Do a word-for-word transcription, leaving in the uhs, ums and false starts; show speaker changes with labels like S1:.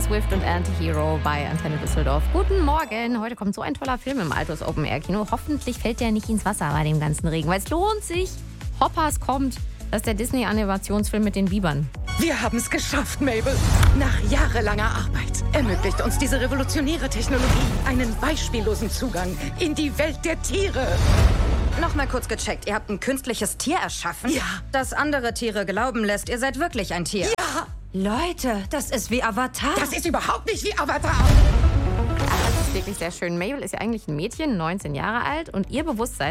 S1: Taylor Swift und Anti-Hero bei Antenne Düsseldorf. Guten Morgen. Heute kommt so ein toller Film im Altus Open Air Kino. Hoffentlich fällt der nicht ins Wasser bei dem ganzen Regen, weil es lohnt sich. Hoppers kommt. Das ist der Disney-Animationsfilm mit den Bibern.
S2: Wir haben es geschafft, Mabel. Nach jahrelanger Arbeit ermöglicht uns diese revolutionäre Technologie einen beispiellosen Zugang in die Welt der Tiere.
S3: Nochmal kurz gecheckt. Ihr habt ein künstliches Tier erschaffen?
S2: Ja.
S3: Das andere Tiere glauben lässt, ihr seid wirklich ein Tier.
S2: Ja.
S3: Leute, das ist wie Avatar.
S2: Das ist überhaupt nicht wie Avatar.
S1: Das ist wirklich sehr schön. Mabel ist ja eigentlich ein Mädchen, neunzehn Jahre alt, und ihr Bewusstsein